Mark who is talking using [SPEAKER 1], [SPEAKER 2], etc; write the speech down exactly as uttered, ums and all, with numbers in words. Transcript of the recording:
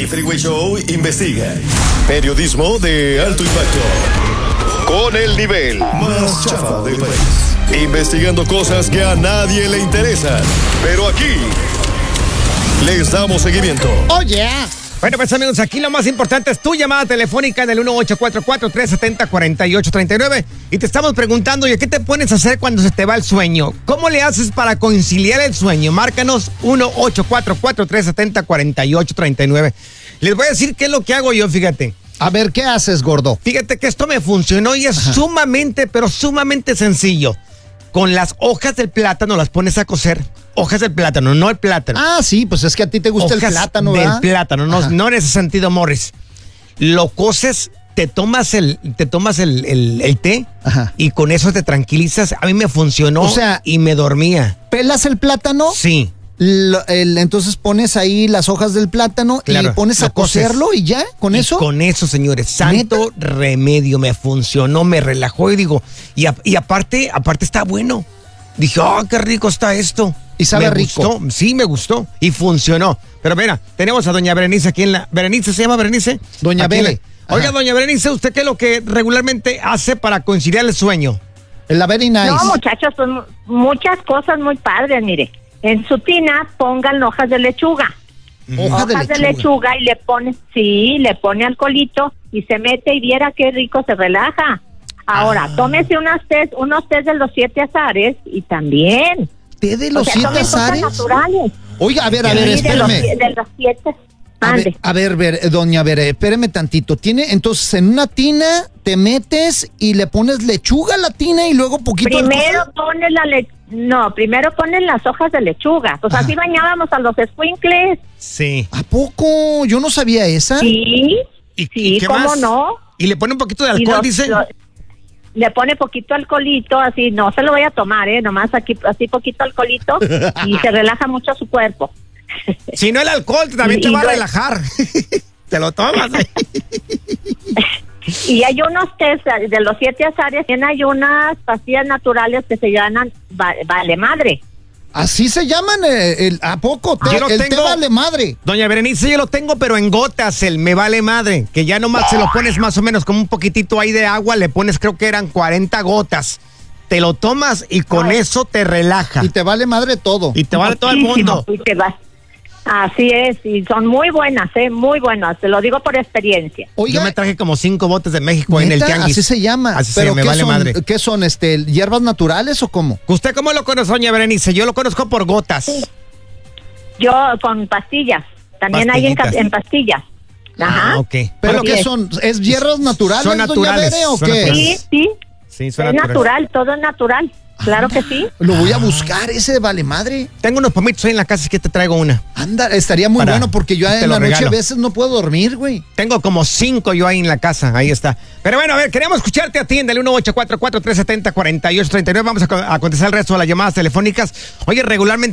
[SPEAKER 1] El Freeway Show investiga. Periodismo de alto impacto. Con el nivel más chafa del país. Investigando cosas que a nadie le interesan. Pero aquí les damos seguimiento.
[SPEAKER 2] ¡Oh, yeah!
[SPEAKER 3] Bueno, pues amigos, aquí lo más importante es tu llamada telefónica en el uno ocho cuatro cuatro, tres siete cero, cuatro ocho tres nueve. Y te estamos preguntando, ¿y qué te pones a hacer cuando se te va el sueño? ¿Cómo le haces para conciliar el sueño? Márcanos uno ocho cuatro cuatro, tres siete cero, cuatro ocho tres nueve. Les voy a decir qué es lo que hago yo, fíjate.
[SPEAKER 2] A ver, ¿qué haces, gordo?
[SPEAKER 3] Fíjate que esto me funcionó y es Ajá. sumamente, pero sumamente sencillo. Con las hojas del plátano las pones a cocer. Hojas del plátano, no el plátano.
[SPEAKER 2] Ah, sí, pues es que a ti te gusta hojas el plátano, ¿verdad?
[SPEAKER 3] Del plátano, no, no en ese sentido, Morris. Lo coces, te tomas el, te tomas el, el, el té Ajá. y con eso te tranquilizas. A mí me funcionó o sea, y me dormía.
[SPEAKER 2] ¿Pelas el plátano?
[SPEAKER 3] Sí.
[SPEAKER 2] Lo, el, entonces pones ahí las hojas del plátano claro, y pones a cocerlo y ya, ¿con y eso?
[SPEAKER 3] Con eso, señores, santo ¿Neta? remedio, me funcionó, me relajó y digo, y, a, y aparte, aparte está bueno. Dije, oh, qué rico está esto.
[SPEAKER 2] Y sabe
[SPEAKER 3] me
[SPEAKER 2] rico.
[SPEAKER 3] Gustó, sí, me gustó y funcionó. Pero mira, tenemos a doña Berenice aquí en la... ¿Berenice se llama Berenice?
[SPEAKER 2] Doña Bere.
[SPEAKER 3] Oiga, doña Berenice, ¿usted qué es lo que regularmente hace para conciliar el sueño?
[SPEAKER 2] La very nice.
[SPEAKER 4] No, muchachos, son muchas cosas muy padres, mire. En su tina pongan hojas de lechuga.
[SPEAKER 2] Hojas,
[SPEAKER 4] hojas
[SPEAKER 2] de, lechuga.
[SPEAKER 4] de lechuga y le pone, sí, le pone alcoholito y se mete y viera qué rico se relaja. Ahora, ah. tómese unas tés, unos tés de los siete azares y también.
[SPEAKER 2] ¿Té de los o sea, siete azares?
[SPEAKER 4] Naturales.
[SPEAKER 2] Oiga, a ver, a ver,
[SPEAKER 4] sí,
[SPEAKER 2] espérame.
[SPEAKER 4] De los, de los siete.
[SPEAKER 2] A ver, a ver, ver, doña Bere, espéreme tantito. Tiene, entonces, en una tina te metes y le pones lechuga a la tina y luego poquito
[SPEAKER 4] Primero
[SPEAKER 2] alcohol.
[SPEAKER 4] pones la lechuga. No, primero ponen las hojas de lechuga. Pues ah. así bañábamos a los escuincles.
[SPEAKER 3] Sí.
[SPEAKER 2] ¿A poco? Yo no sabía esa.
[SPEAKER 4] Sí.
[SPEAKER 3] ¿Y,
[SPEAKER 4] sí,
[SPEAKER 3] ¿y qué
[SPEAKER 4] ¿cómo
[SPEAKER 3] más?
[SPEAKER 4] no?
[SPEAKER 3] Y le pone un poquito de alcohol,
[SPEAKER 4] los,
[SPEAKER 3] dice.
[SPEAKER 4] Los, le pone poquito alcoholito, así, no se lo voy a tomar, ¿eh? Nomás aquí, así poquito alcoholito y se relaja mucho su cuerpo.
[SPEAKER 3] Si no el alcohol, también y, te y va lo... a relajar. Te lo tomas. ¿eh?
[SPEAKER 4] Y hay unos test de los siete azares, también hay unas pastillas naturales que se llaman Vale Madre.
[SPEAKER 2] ¿Así se llaman? Eh, el, ¿A poco? Te,
[SPEAKER 3] yo
[SPEAKER 2] el
[SPEAKER 3] tengo,
[SPEAKER 2] té Vale Madre.
[SPEAKER 3] Doña Berenice, yo lo tengo, pero en gotas, el Me Vale Madre, que ya nomás se lo pones más o menos como un poquitito ahí de agua, le pones, creo que eran cuarenta gotas. Te lo tomas y con Ay. eso te relaja.
[SPEAKER 2] Y te vale madre todo.
[SPEAKER 3] Y te vale todo el mundo.
[SPEAKER 4] Y te va. Así es, y son muy buenas, ¿eh? Muy buenas, te lo digo por experiencia.
[SPEAKER 3] Oiga, yo me traje como cinco botes de México en el tianguis.
[SPEAKER 2] Así se llama.
[SPEAKER 3] Así
[SPEAKER 2] Pero
[SPEAKER 3] se me
[SPEAKER 2] ¿qué
[SPEAKER 3] vale
[SPEAKER 2] son,
[SPEAKER 3] madre.
[SPEAKER 2] ¿Qué son, este, hierbas naturales o cómo?
[SPEAKER 3] ¿Usted cómo lo conoce, doña Berenice? Yo lo conozco por gotas.
[SPEAKER 4] Sí. Yo con pastillas, también hay en, en pastillas. Ajá.
[SPEAKER 3] Ah, ok.
[SPEAKER 2] ¿Pero qué son? ¿Es hierbas naturales,
[SPEAKER 3] son naturales,
[SPEAKER 2] doña Bere, o
[SPEAKER 3] son
[SPEAKER 2] qué?
[SPEAKER 4] Sí, sí.
[SPEAKER 3] Sí, son
[SPEAKER 4] es
[SPEAKER 3] naturales.
[SPEAKER 4] natural, todo es natural. Claro que sí.
[SPEAKER 2] Lo voy a buscar, ese de Vale Madre.
[SPEAKER 3] Tengo unos pomitos ahí en la casa, que te traigo una.
[SPEAKER 2] Anda, estaría muy Para, bueno porque yo en la noche regalo. a veces no puedo dormir, güey.
[SPEAKER 3] Tengo como cinco yo ahí en la casa, ahí está. Pero bueno, a ver, queremos escucharte a ti en el uno ocho cuatro cuatro, tres siete cero, cuatro ocho tres nueve. Vamos a, a contestar el resto de las llamadas telefónicas. Oye, regularmente